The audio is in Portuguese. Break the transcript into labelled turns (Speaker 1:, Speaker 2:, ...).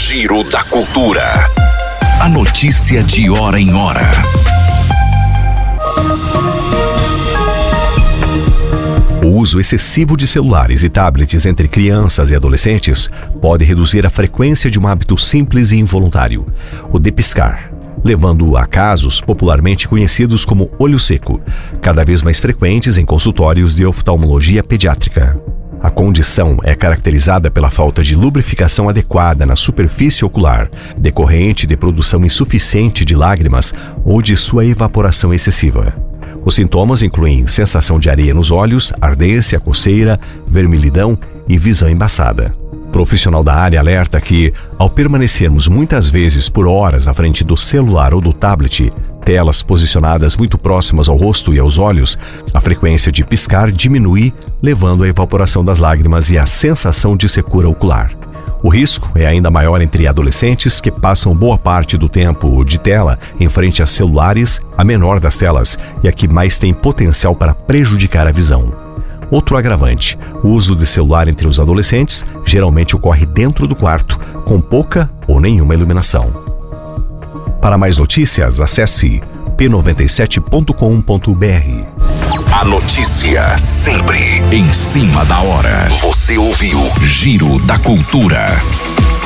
Speaker 1: Giro da Cultura. A notícia de hora em hora. O uso excessivo de celulares e tablets entre crianças e adolescentes pode reduzir a frequência de um hábito simples e involuntário, o de piscar, levando a casos popularmente conhecidos como olho seco, cada vez mais frequentes em consultórios de oftalmologia pediátrica. A condição é caracterizada pela falta de lubrificação adequada na superfície ocular, decorrente de produção insuficiente de lágrimas ou de sua evaporação excessiva. Os sintomas incluem sensação de areia nos olhos, ardência, coceira, vermelhidão e visão embaçada. O profissional da área alerta que, ao permanecermos muitas vezes por horas à frente do celular ou do tablet, telas posicionadas muito próximas ao rosto e aos olhos, a frequência de piscar diminui, levando à evaporação das lágrimas e à sensação de secura ocular. O risco é ainda maior entre adolescentes que passam boa parte do tempo de tela em frente a celulares, a menor das telas e a que mais tem potencial para prejudicar a visão. Outro agravante, o uso de celular entre os adolescentes geralmente ocorre dentro do quarto, com pouca ou nenhuma iluminação. Para mais notícias, acesse p97.com.br. A notícia sempre em cima da hora. Você ouviu Giro da Cultura.